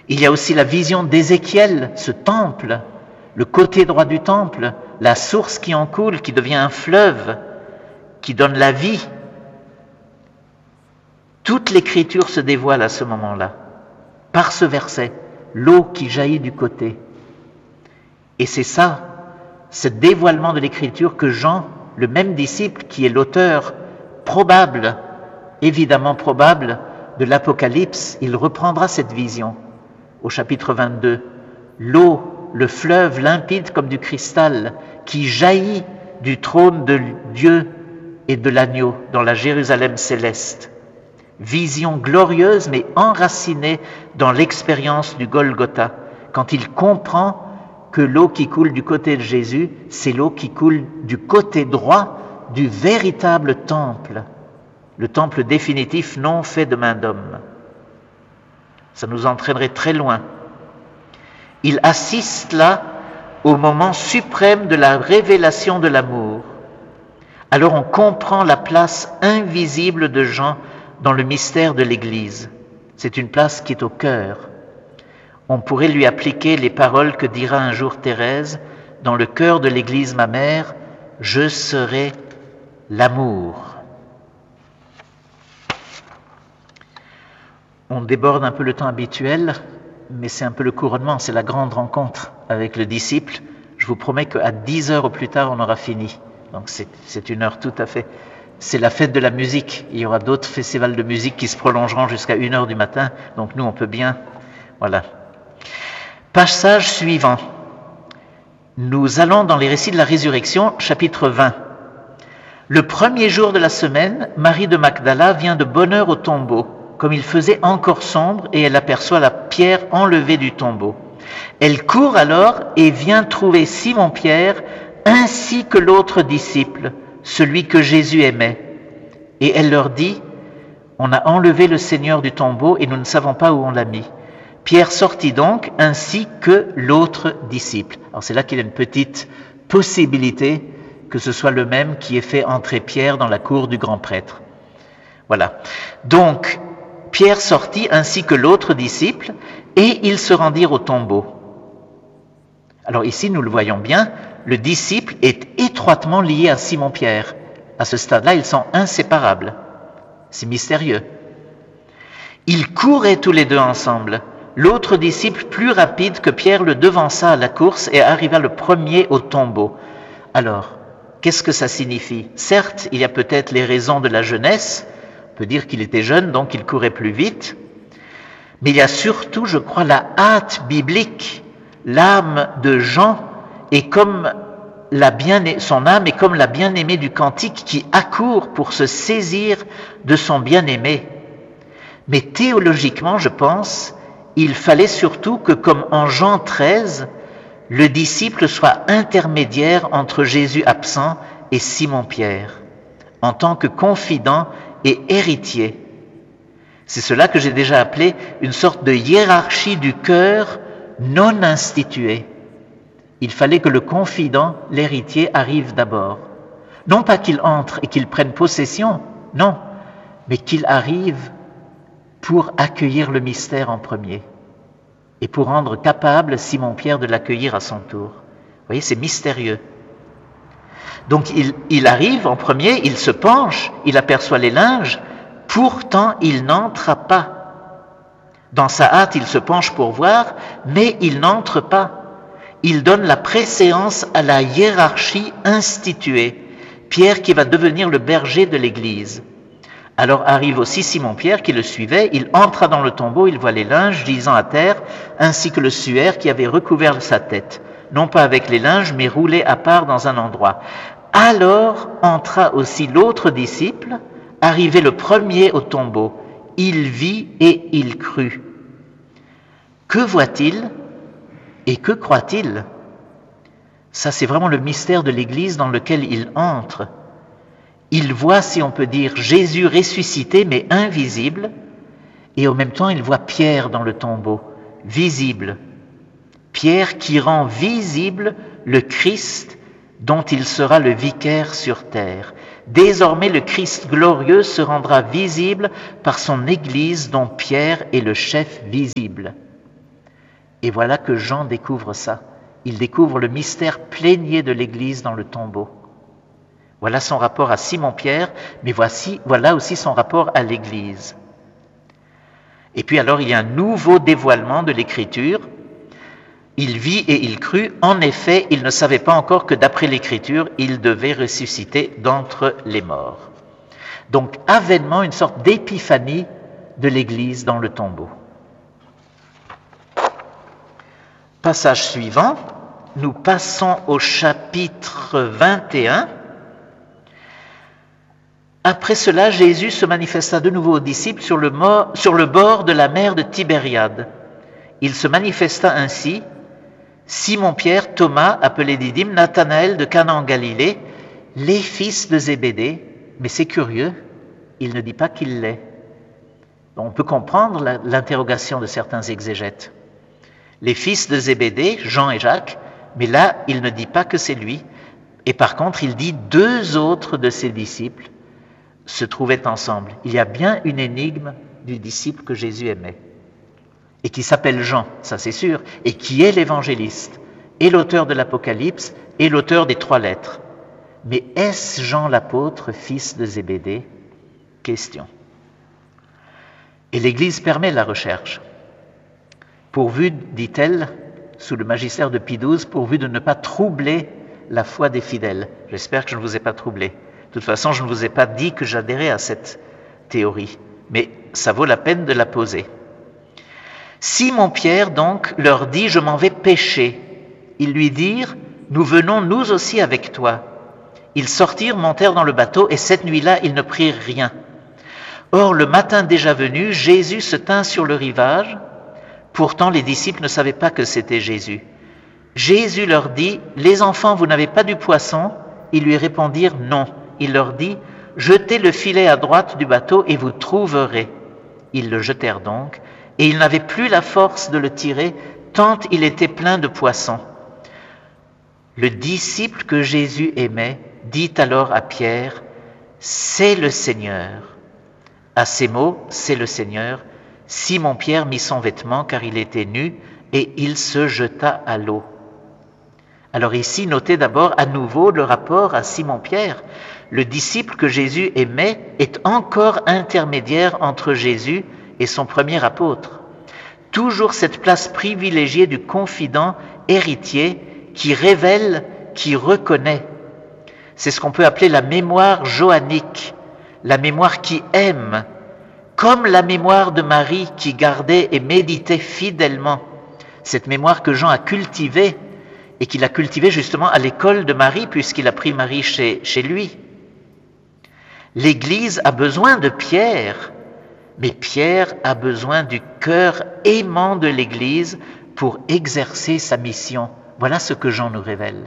Il y a aussi la vision d'Ézéchiel, ce temple, le côté droit du temple, la source qui en coule, qui devient un fleuve, qui donne la vie. Toute l'Écriture se dévoile à ce moment-là, par ce verset, l'eau qui jaillit du côté. Et c'est ça, ce dévoilement de l'Écriture que Jean, le même disciple qui est l'auteur probable, évidemment probable, de l'Apocalypse, il reprendra cette vision au chapitre 22. L'eau, le fleuve limpide comme du cristal qui jaillit du trône de Dieu et de l'agneau dans la Jérusalem céleste. Vision glorieuse mais enracinée dans l'expérience du Golgotha, quand il comprend que l'eau qui coule du côté de Jésus, c'est l'eau qui coule du côté droit du véritable temple, le temple définitif non fait de main d'homme. Ça nous entraînerait très loin. Il assiste là au moment suprême de la révélation de l'amour. Alors on comprend la place invisible de Jean dans le mystère de l'Église. C'est une place qui est au cœur. On pourrait lui appliquer les paroles que dira un jour Thérèse, dans le cœur de l'Église ma mère, je serai l'amour. On déborde un peu le temps habituel, mais c'est un peu le couronnement, c'est la grande rencontre avec le disciple. Je vous promets qu'à 10 heures au plus tard, on aura fini. Donc c'est une heure tout à fait. C'est la fête de la musique. Il y aura d'autres festivals de musique qui se prolongeront jusqu'à 1 heure du matin. Donc nous, on peut bien... Voilà. Passage suivant. Nous allons dans les récits de la résurrection, chapitre 20. Le premier jour de la semaine, Marie de Magdala vient de bonne heure au tombeau, comme il faisait encore sombre, et elle aperçoit la pierre enlevée du tombeau. Elle court alors et vient trouver Simon-Pierre ainsi que l'autre disciple, celui que Jésus aimait. Et elle leur dit, « On a enlevé le Seigneur du tombeau et nous ne savons pas où on l'a mis. » Pierre sortit donc ainsi que l'autre disciple. Alors c'est là qu'il y a une petite possibilité que ce soit le même qui ait fait entrer Pierre dans la cour du grand prêtre. Voilà. Donc, Pierre sortit ainsi que l'autre disciple et ils se rendirent au tombeau. Alors ici, nous le voyons bien, le disciple est étroitement lié à Simon-Pierre. À ce stade-là, ils sont inséparables. C'est mystérieux. Ils couraient tous les deux ensemble. L'autre disciple, plus rapide que Pierre, le devança à la course et arriva le premier au tombeau. Alors, qu'est-ce que ça signifie? Certes, il y a peut-être les raisons de la jeunesse. On peut dire qu'il était jeune, donc il courait plus vite. Mais il y a surtout, je crois, la hâte biblique. L'âme de Jean est comme son âme est comme la bien-aimée du cantique qui accourt pour se saisir de son bien-aimé. Mais théologiquement, je pense, il fallait surtout que, comme en Jean 13, le disciple soit intermédiaire entre Jésus absent et Simon-Pierre, en tant que confident et héritier. C'est cela que j'ai déjà appelé une sorte de hiérarchie du cœur non instituée. Il fallait que le confident, l'héritier, arrive d'abord. Non pas qu'il entre et qu'il prenne possession, non, mais qu'il arrive pour accueillir le mystère en premier et pour rendre capable Simon-Pierre de l'accueillir à son tour. Vous voyez, c'est mystérieux. Donc il arrive en premier, il se penche, il aperçoit les linges, pourtant il n'entra pas. Dans sa hâte, il se penche pour voir, mais il n'entre pas. Il donne la préséance à la hiérarchie instituée. Pierre qui va devenir le berger de l'Église. Alors arrive aussi Simon-Pierre qui le suivait, il entra dans le tombeau, il voit les linges gisant à terre, ainsi que le suaire qui avait recouvert sa tête, non pas avec les linges, mais roulé à part dans un endroit. Alors entra aussi l'autre disciple, arrivé le premier au tombeau. Il vit et il crut. Que voit-il et que croit-il? Ça, c'est vraiment le mystère de l'Église dans lequel il entre. Il voit, si on peut dire, Jésus ressuscité, mais invisible, et en même temps, il voit Pierre dans le tombeau, visible. Pierre qui rend visible le Christ dont il sera le vicaire sur terre. Désormais, le Christ glorieux se rendra visible par son Église dont Pierre est le chef visible. Et voilà que Jean découvre ça. Il découvre le mystère plénier de l'Église dans le tombeau. Voilà son rapport à Simon-Pierre, mais voilà aussi son rapport à l'Église. Et puis alors, il y a un nouveau dévoilement de l'Écriture. Il vit et il crut. En effet, il ne savait pas encore que d'après l'Écriture, il devait ressusciter d'entre les morts. Donc, avènement, une sorte d'épiphanie de l'Église dans le tombeau. Passage suivant, nous passons au chapitre 21. Après cela, Jésus se manifesta de nouveau aux disciples sur le bord de la mer de Tibériade. Il se manifesta ainsi: Simon-Pierre, Thomas, appelé Didyme, Nathanaël de Cana en Galilée, les fils de Zébédée. Mais c'est curieux, il ne dit pas qu'il l'est. On peut comprendre l'interrogation de certains exégètes. Les fils de Zébédée, Jean et Jacques, mais là, il ne dit pas que c'est lui. Et par contre, il dit 2 autres de ses disciples se trouvaient ensemble. Il y a bien une énigme du disciple que Jésus aimait, et qui s'appelle Jean, ça c'est sûr, et qui est l'évangéliste, et l'auteur de l'Apocalypse, et l'auteur des 3 lettres. Mais est-ce Jean l'apôtre, fils de Zébédée? Question. Et l'Église permet la recherche. Pourvu, dit-elle, sous le magistère de Pie XII, pourvu de ne pas troubler la foi des fidèles. J'espère que je ne vous ai pas troublé. De toute façon, je ne vous ai pas dit que j'adhérais à cette théorie, mais ça vaut la peine de la poser. Simon-Pierre, donc, leur dit « Je m'en vais pêcher ». Ils lui dirent « Nous venons nous aussi avec toi ». Ils sortirent, montèrent dans le bateau, et cette nuit-là, ils ne prirent rien. Or, le matin déjà venu, Jésus se tint sur le rivage. Pourtant, les disciples ne savaient pas que c'était Jésus. Jésus leur dit « Les enfants, vous n'avez pas du poisson ?» Ils lui répondirent « Non ». Il leur dit « Jetez le filet à droite du bateau et vous trouverez. » Ils le jetèrent donc, et ils n'avaient plus la force de le tirer, tant il était plein de poissons. Le disciple que Jésus aimait dit alors à Pierre « C'est le Seigneur ». À ces mots « C'est le Seigneur », Simon-Pierre mit son vêtement car il était nu et il se jeta à l'eau. Alors ici, notez d'abord à nouveau le rapport à Simon-Pierre. Le disciple que Jésus aimait est encore intermédiaire entre Jésus et son premier apôtre. Toujours cette place privilégiée du confident héritier qui révèle, qui reconnaît. C'est ce qu'on peut appeler la mémoire johannique, la mémoire qui aime, comme la mémoire de Marie qui gardait et méditait fidèlement. Cette mémoire que Jean a cultivée, et qu'il a cultivée justement à l'école de Marie, puisqu'il a pris Marie chez lui. L'Église a besoin de Pierre, mais Pierre a besoin du cœur aimant de l'Église pour exercer sa mission. Voilà ce que Jean nous révèle.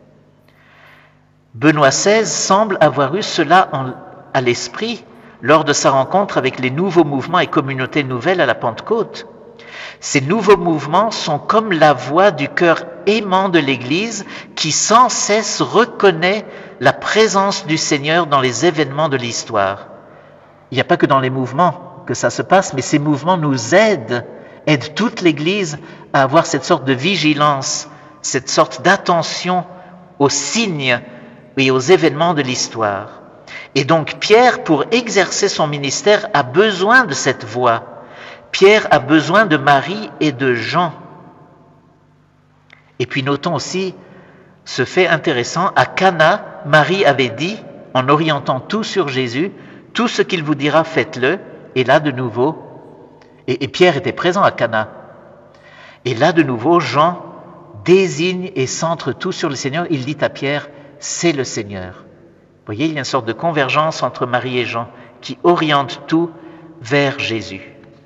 Benoît XVI semble avoir eu cela à l'esprit lors de sa rencontre avec les nouveaux mouvements et communautés nouvelles à la Pentecôte. Ces nouveaux mouvements sont comme la voix du cœur aimant de l'Église qui sans cesse reconnaît la présence du Seigneur dans les événements de l'histoire. Il n'y a pas que dans les mouvements que ça se passe, mais ces mouvements nous aident toute l'Église à avoir cette sorte de vigilance, cette sorte d'attention aux signes et aux événements de l'histoire. Et donc Pierre, pour exercer son ministère, a besoin de cette voix. Pierre a besoin de Marie et de Jean. Et puis notons aussi ce fait intéressant, à Cana, Marie avait dit, en orientant tout sur Jésus, « Tout ce qu'il vous dira, faites-le ». Et là de nouveau, et Pierre était présent à Cana. Et là de nouveau, Jean désigne et centre tout sur le Seigneur. Il dit à Pierre, « C'est le Seigneur ». Vous voyez, il y a une sorte de convergence entre Marie et Jean qui oriente tout vers Jésus.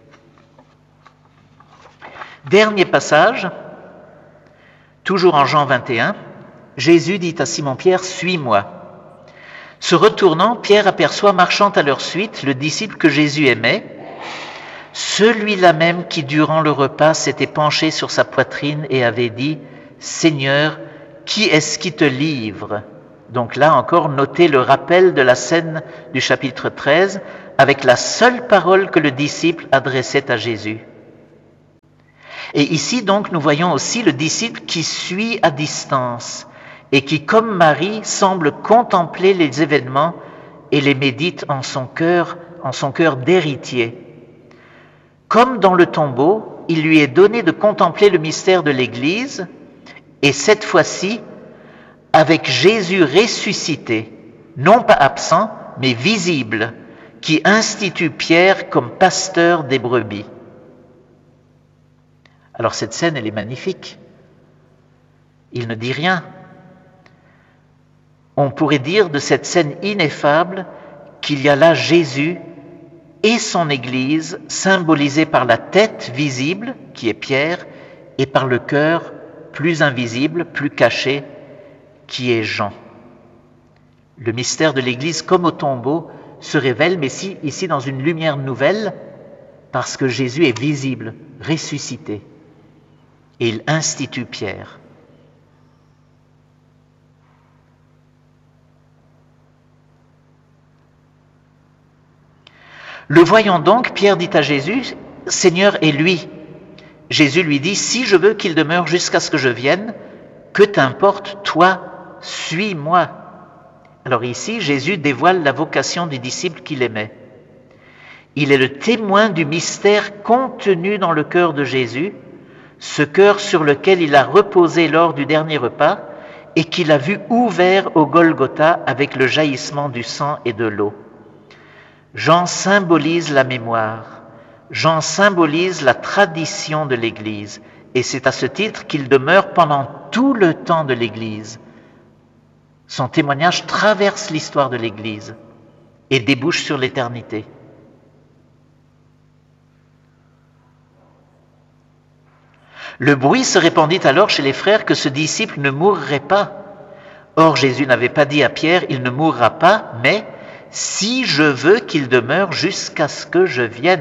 Dernier passage, toujours en Jean 21, Jésus dit à Simon-Pierre, « Suis-moi ». Se retournant, Pierre aperçoit marchant à leur suite le disciple que Jésus aimait, celui-là même qui, durant le repas, s'était penché sur sa poitrine et avait dit, « Seigneur, qui est-ce qui te livre ?» Donc là encore, notez le rappel de la scène du chapitre 13 avec la seule parole que le disciple adressait à Jésus. Et ici donc nous voyons aussi le disciple qui suit à distance et qui, comme Marie, semble contempler les événements et les médite en son cœur d'héritier. Comme dans le tombeau, il lui est donné de contempler le mystère de l'Église, et cette fois-ci, avec Jésus ressuscité, non pas absent, mais visible, qui institue Pierre comme pasteur des brebis. Alors cette scène, elle est magnifique. Il ne dit rien. On pourrait dire de cette scène ineffable qu'il y a là Jésus et son Église, symbolisée par la tête visible, qui est Pierre, et par le cœur plus invisible, plus caché, qui est Jean. Le mystère de l'Église, comme au tombeau, se révèle, mais ici dans une lumière nouvelle, parce que Jésus est visible, ressuscité, et il institue Pierre. Le voyant donc, Pierre dit à Jésus, « Seigneur, et lui ?» Jésus lui dit, « Si je veux qu'il demeure jusqu'à ce que je vienne, que t'importe, toi, suis-moi. » Alors ici, Jésus dévoile la vocation du disciple qu'il aimait. Il est le témoin du mystère contenu dans le cœur de Jésus, ce cœur sur lequel il a reposé lors du dernier repas et qu'il a vu ouvert au Golgotha avec le jaillissement du sang et de l'eau. Jean symbolise la mémoire, Jean symbolise la tradition de l'Église, et c'est à ce titre qu'il demeure pendant tout le temps de l'Église. Son témoignage traverse l'histoire de l'Église et débouche sur l'éternité. Le bruit se répandit alors chez les frères que ce disciple ne mourrait pas. Or Jésus n'avait pas dit à Pierre, « Il ne mourra pas, mais si je veux qu'il demeure jusqu'à ce que je vienne. »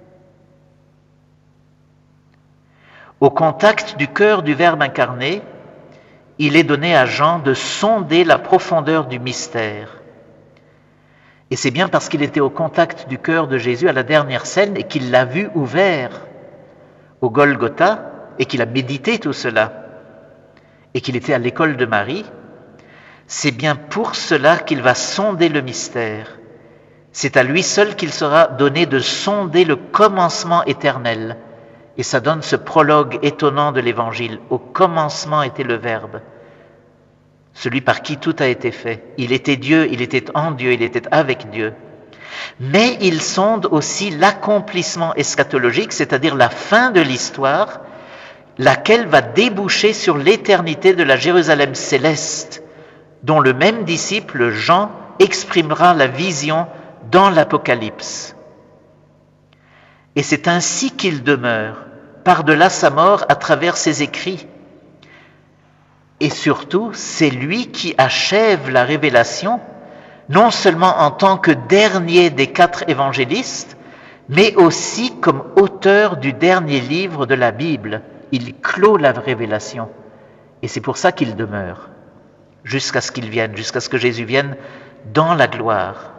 Au contact du cœur du Verbe incarné, il est donné à Jean de sonder la profondeur du mystère. Et c'est bien parce qu'il était au contact du cœur de Jésus à la dernière scène et qu'il l'a vu ouvert au Golgotha et qu'il a médité tout cela et qu'il était à l'école de Marie. C'est bien pour cela qu'il va sonder le mystère. C'est à lui seul qu'il sera donné de sonder le commencement éternel. Et ça donne ce prologue étonnant de l'Évangile. Au commencement était le Verbe, celui par qui tout a été fait. Il était Dieu, il était en Dieu, il était avec Dieu. Mais il sonde aussi l'accomplissement eschatologique, c'est-à-dire la fin de l'histoire, laquelle va déboucher sur l'éternité de la Jérusalem céleste, dont le même disciple, Jean, exprimera la vision dans l'Apocalypse. Et c'est ainsi qu'il demeure, par-delà sa mort, à travers ses écrits. Et surtout, c'est lui qui achève la révélation, non seulement en tant que dernier des 4 évangélistes, mais aussi comme auteur du dernier livre de la Bible. Il clôt la révélation. Et c'est pour ça qu'il demeure, jusqu'à ce qu'il vienne, jusqu'à ce que Jésus vienne dans la gloire.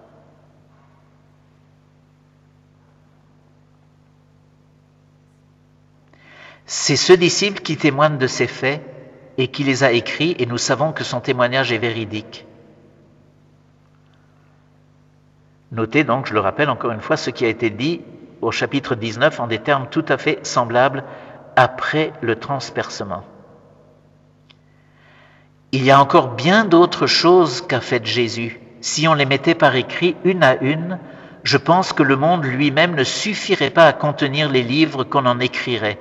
C'est ce disciple qui témoigne de ces faits et qui les a écrits, et nous savons que son témoignage est véridique. Notez donc, je le rappelle encore une fois, ce qui a été dit au chapitre 19 en des termes tout à fait semblables après le transpercement. Il y a encore bien d'autres choses qu'a faites Jésus. Si on les mettait par écrit une à une, je pense que le monde lui-même ne suffirait pas à contenir les livres qu'on en écrirait.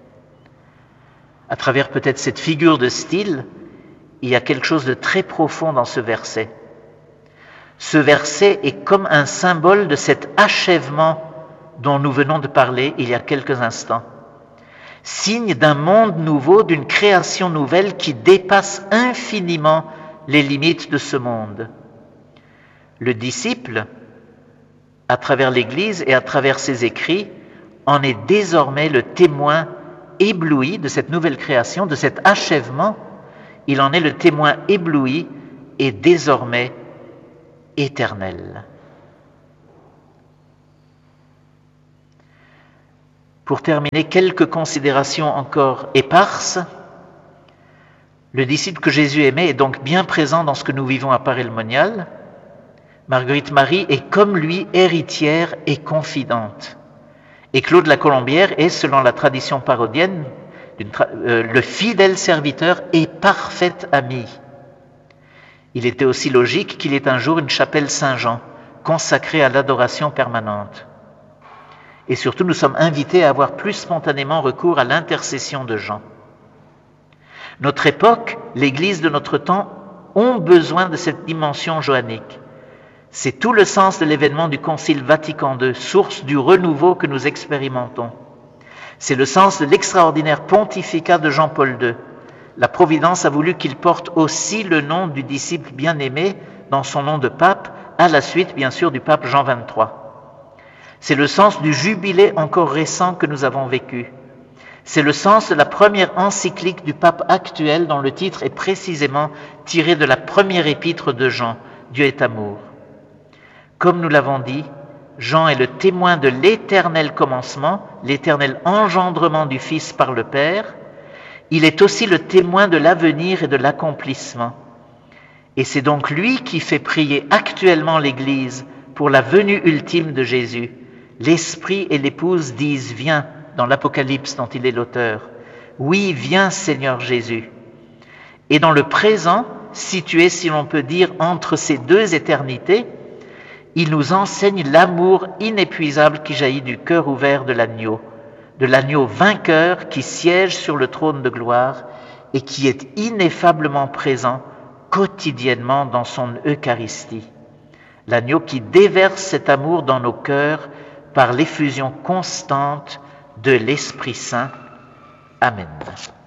À travers peut-être cette figure de style, il y a quelque chose de très profond dans ce verset. Ce verset est comme un symbole de cet achèvement dont nous venons de parler il y a quelques instants. Signe d'un monde nouveau, d'une création nouvelle qui dépasse infiniment les limites de ce monde. Le disciple, à travers l'Église et à travers ses écrits, en est désormais le témoin ébloui de cette nouvelle création, de cet achèvement. Il en est le témoin ébloui et désormais éternel. Pour terminer, quelques considérations encore éparses. Le disciple que Jésus aimait est donc bien présent dans ce que nous vivons à Paray-le-Monial. Marguerite Marie est comme lui héritière et confidente. Et Claude la Colombière est, selon la tradition parodienne, le fidèle serviteur et parfait ami. Il était aussi logique qu'il y ait un jour une chapelle Saint-Jean consacrée à l'adoration permanente. Et surtout, nous sommes invités à avoir plus spontanément recours à l'intercession de Jean. Notre époque, l'Église de notre temps, ont besoin de cette dimension joannique. C'est tout le sens de l'événement du Concile Vatican II, source du renouveau que nous expérimentons. C'est le sens de l'extraordinaire pontificat de Jean-Paul II. La Providence a voulu qu'il porte aussi le nom du disciple bien-aimé dans son nom de pape, à la suite, bien sûr, du pape Jean XXIII. C'est le sens du jubilé encore récent que nous avons vécu. C'est le sens de la première encyclique du pape actuel dont le titre est précisément tiré de la première épître de Jean, Dieu est amour. Comme nous l'avons dit, Jean est le témoin de l'éternel commencement, l'éternel engendrement du Fils par le Père. Il est aussi le témoin de l'avenir et de l'accomplissement. Et c'est donc lui qui fait prier actuellement l'Église pour la venue ultime de Jésus. L'Esprit et l'Épouse disent « Viens » dans l'Apocalypse dont il est l'auteur. « Oui, viens Seigneur Jésus ». Et dans le présent, situé, si l'on peut dire, entre ces deux éternités, il nous enseigne l'amour inépuisable qui jaillit du cœur ouvert de l'agneau vainqueur qui siège sur le trône de gloire et qui est ineffablement présent quotidiennement dans son Eucharistie. L'agneau qui déverse cet amour dans nos cœurs par l'effusion constante de l'Esprit Saint. Amen.